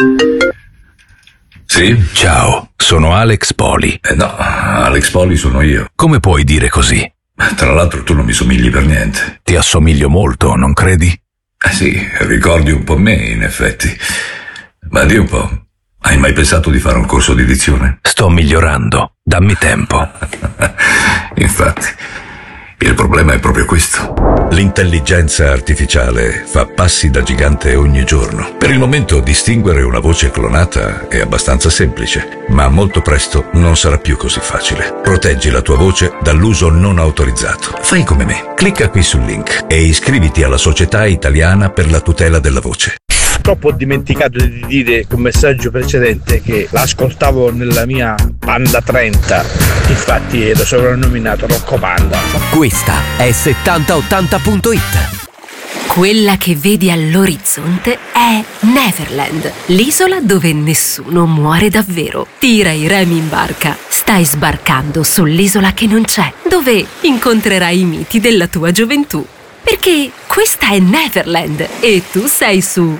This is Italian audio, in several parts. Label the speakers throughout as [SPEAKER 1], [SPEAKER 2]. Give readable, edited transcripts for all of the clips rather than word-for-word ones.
[SPEAKER 1] Sì?
[SPEAKER 2] Ciao, sono Alex Poli.
[SPEAKER 1] No, Alex Poli sono io.
[SPEAKER 2] Come puoi dire così?
[SPEAKER 1] Tra l'altro tu non mi somigli per niente.
[SPEAKER 2] Ti assomiglio molto, non credi?
[SPEAKER 1] Sì, ricordi un po' me, in effetti. Ma di un po', hai mai pensato di fare un corso di dizione?
[SPEAKER 2] Sto migliorando, dammi tempo.
[SPEAKER 1] Infatti, il problema è proprio questo.
[SPEAKER 3] L'intelligenza artificiale fa passi da gigante ogni giorno. Per il momento distinguere una voce clonata è abbastanza semplice, ma molto presto non sarà più così facile. Proteggi la tua voce dall'uso non autorizzato. Fai come me, clicca qui sul link e iscriviti alla Società Italiana per la tutela della voce.
[SPEAKER 4] Purtroppo ho dimenticato di dire un messaggio precedente che l'ascoltavo nella mia Panda 30, infatti ero soprannominato Rocco Panda.
[SPEAKER 5] Questa è 7080.it.
[SPEAKER 6] Quella che vedi all'orizzonte è Neverland, l'isola dove nessuno muore davvero. Tira i remi in barca, stai sbarcando sull'isola che non c'è, dove incontrerai i miti della tua gioventù. Perché questa è Neverland e tu sei su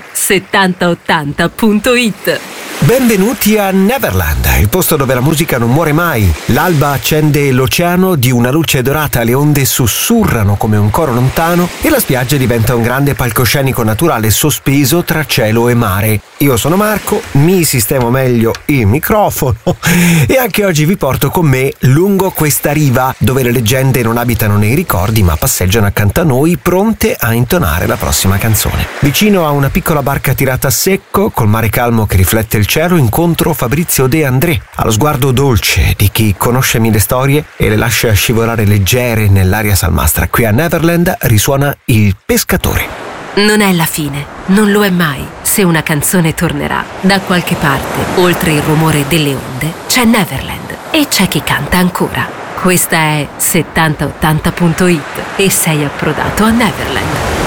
[SPEAKER 6] 7080.it.
[SPEAKER 7] Benvenuti a Neverland, il posto dove la musica non muore mai. L'alba accende l'oceano di una luce dorata, le onde sussurrano come un coro lontano e la spiaggia diventa un grande palcoscenico naturale sospeso tra cielo e mare. Io sono Marco, mi sistemo meglio il microfono e anche oggi vi porto con me lungo questa riva dove le leggende non abitano nei ricordi ma passeggiano accanto a noi pronte a intonare la prossima canzone. Vicino a una piccola barca tirata a secco, col mare calmo che riflette il cielo, incontro Fabrizio De André, allo sguardo dolce di chi conosce mille storie e le lascia scivolare leggere nell'aria salmastra. Qui a Neverland risuona Il pescatore.
[SPEAKER 6] Non è la fine, non lo è mai. Se una canzone tornerà, da qualche parte, oltre il rumore delle onde, c'è Neverland e c'è chi canta ancora. Questa è 7080.it e sei approdato a Neverland.